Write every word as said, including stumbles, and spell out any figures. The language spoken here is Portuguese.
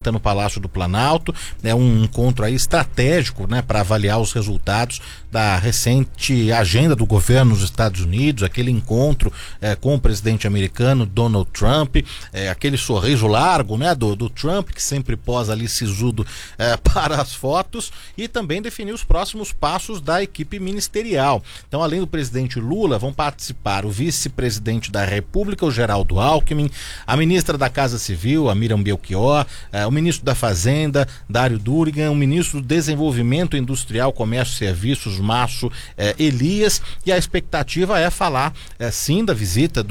visita no Palácio do Planalto. É um encontro aí estratégico, né, para avaliar os resultados da recente agenda do governo nos Estados Unidos, aquele encontro é, com o presidente americano Donald Trump, é, aquele sorriso largo, né, do, do Trump, que sempre posa ali sisudo é, para as fotos, e também definir os próximos passos da equipe ministerial. Então, além do presidente Lula, vão participar o vice-presidente da República, o Geraldo Alckmin, a ministra da Casa Civil, a Miriam Belchior, é, o ministro da Fazenda, Dário Durigan, o ministro do Desenvolvimento Industrial, Comércio e Serviços, Márcio é, Elias, e a expectativa é falar é, sim da visita do